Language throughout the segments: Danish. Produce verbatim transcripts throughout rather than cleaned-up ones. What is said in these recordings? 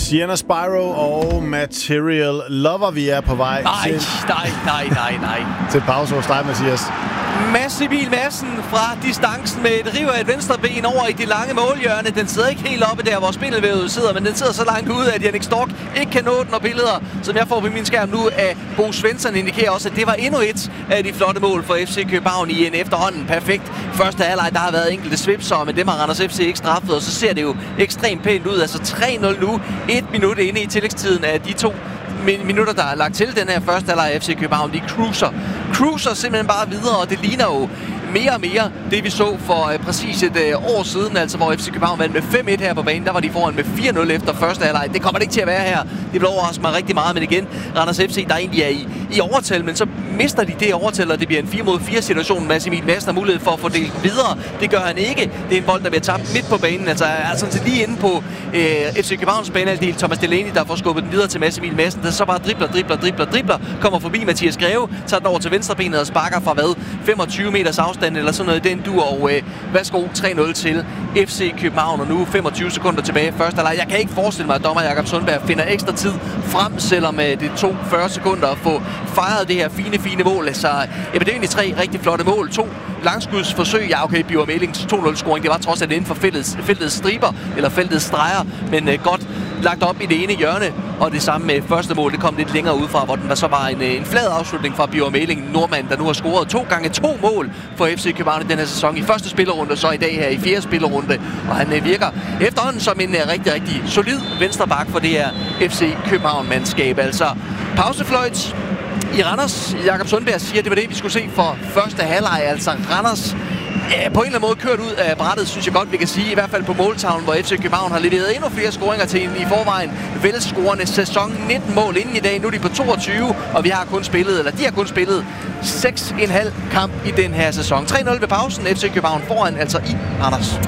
Sienna Spyro og Material Lover. Vi er på vej nej, til... Nej, nej, nej, nej. Til pause hos dig, Mathias. Mads Emil Madsen fra distancen med et river af et venstre ben over i det lange målhjørne. Den sidder ikke helt oppe der, hvor spindelvævet sidder, men den sidder så langt ude, at Jannik Stork ikke kan nå den. Og billeder, som jeg får på min skærm nu af Bo Svensson, indikerer også, at det var endnu et af de flotte mål for F C København i en efterhånden perfekt første halvleg. Der har været enkelte svipser, men dem har Randers F C ikke straffet, og så ser det jo ekstremt pænt ud. Altså tre nul nu, et minut inde i tillægstiden af de to minutter, der er lagt til den her første halvleg af F C København. De cruiser. Cruiser simpelthen bare videre, og det ligner jo mere og mere det, vi så for uh, præcis et uh, år siden, altså hvor F C København vandt med fem et her på banen. Der var de foran med fire nul efter første halvleg. Det kommer det ikke til at være her. Det vil overraske mig rigtig meget, men igen, Randers F C, der egentlig er i, i overtal, men så mister de det overtal, og det bliver en fire mod fire situation. Mads Emil Madsen har mulighed for at få delt videre. Det gør han ikke. Det er en bold, der bliver tabt midt på banen. Altså, altså lige inde på uh, F C Københavns banehalvdel. Thomas Delaney, der får skubbet den videre til Mads Emil Madsen, der så bare dribler, dribler, dribler, dribler, kommer forbi Mathias Greve, tager den over til venstrebenet og sparker fra hvad? femogtyve meters afstand eller sådan noget. Den dur, og øh, værsgo tre nul til F C København, og nu femogtyve sekunder tilbage første halvleg. Jeg kan ikke forestille mig, at dommer Jakob Sundberg finder ekstra tid frem, selvom øh, det tog fyrre sekunder at få fejret det her fine, fine mål. Altså, ja, det er egentlig tre rigtig flotte mål. To langskudsforsøg. Ja, okay, Biver Melings to nul scoring. Det var trods alt inden for feltets, feltets striber, eller feltets streger, men øh, godt lagt op i det ene hjørne, og det samme med første mål, det kom lidt længere udefra, hvor den var så bare en, en flad afslutning fra Biver Meling, nordmand, der nu har scoret to gange to mål for F C København i den her sæson. I første spillerunde, så i dag her i fjerde spillerunde, og han øh, virker efterhånden som en øh, rigtig, rigtig solid venstreback for det her F C København-mandskab. Altså, pausefløjt i Randers. Jakob Sundberg siger, at det var det, vi skulle se for første halvleg. Altså, Randers ja, på en eller anden måde kørt ud af brættet, synes jeg godt, vi kan sige. I hvert fald på måltavlen, hvor F C København har leveret endnu flere scoringer til en i forvejen velscorende sæson. nitten mål inden i dag. Nu er de på toogtyve, og vi har kun spillet, eller de har kun spillet seks komma fem kamp i den her sæson. tre nul ved pausen. F C København foran, altså i Randers.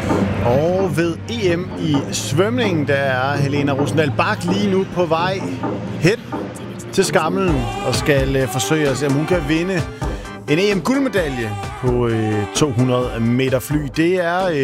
Og ved E M i svømning, der er Helena Rosendal Bach lige nu på vej hen til Skamlen og skal øh, forsøge at se, om hun kan vinde en E M-guldmedalje på øh, to hundrede meter fly. Det er øh,